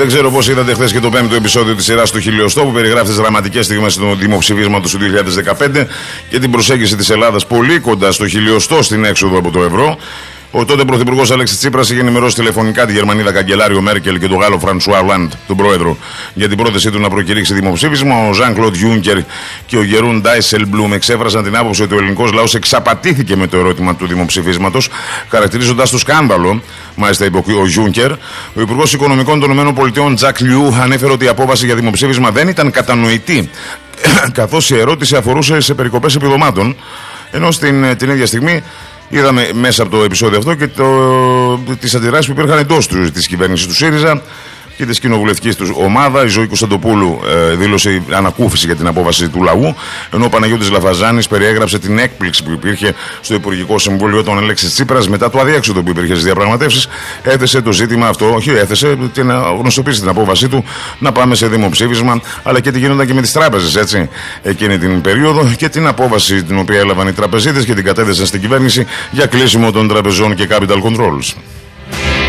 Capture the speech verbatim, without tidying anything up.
Δεν ξέρω πώς είδατε χθες και το πέμπτο επεισόδιο της σειράς του Χιλιοστό, που περιγράφει τις δραματικές στιγμές του δημοψηφίσματος του δύο χιλιάδες δεκαπέντε και την προσέγγιση της Ελλάδας πολύ κοντά στο χιλιοστό στην έξοδο από το ευρώ. Ο τότε πρωθυπουργός Αλέξης Τσίπρας είχε ενημερώσει τηλεφωνικά τη Γερμανίδα καγκελάριο Μέρκελ και τον Γάλλο Φρανσουά Ολάντ, τον πρόεδρο, για την πρόθεσή του να προκηρύξει δημοψήφισμα. Ο Ζαν Κλοντ Γιούνκερ και ο Γερούν Ντάισελμπλουμ εξέφρασαν την άποψη ότι ο ελληνικός λαός εξαπατήθηκε με το ερώτημα του δημοψηφίσματος, χαρακτηρίζοντας το σκάνδαλο. Μάλιστα, είπε ο Γιούνκερ. Ο Υπουργός Οικονομικών των ΗΠΑ, Τζακ Λιού, ανέφερε ότι η απόφαση για δημοψήφισμα δεν ήταν κατανοητή, καθώς η ερώτηση αφορούσε σε περικοπές επιδομάτων, ενώ στην την ίδια στιγμή είδαμε μέσα από το επεισόδιο αυτό και το, τις αντιδράσεις που υπήρχαν εντός της κυβέρνησης του ΣΥΡΙΖΑ και της κοινοβουλευτικής του ομάδα. Η Ζωή Κωνσταντοπούλου ε, δήλωσε ανακούφιση για την απόφαση του λαού, ενώ ο Παναγιώτης Λαφαζάνης περιέγραψε την έκπληξη που υπήρχε στο Υπουργικό Συμβούλιο όταν ο Αλέξης Τσίπρας, μετά το αδιέξοδο που υπήρχε στις διαπραγματεύσεις, έθεσε το ζήτημα αυτό, όχι έθεσε, και να γνωστοποιήσει την απόφασή του να πάμε σε δημοψήφισμα, αλλά και τι γίνονταν και με τις τράπεζες, έτσι, εκείνη την περίοδο, και την απόφαση την οποία έλαβαν οι τραπεζίτες και την κατέθεσαν στην κυβέρνηση για κλείσιμο των τραπεζών και capital controls.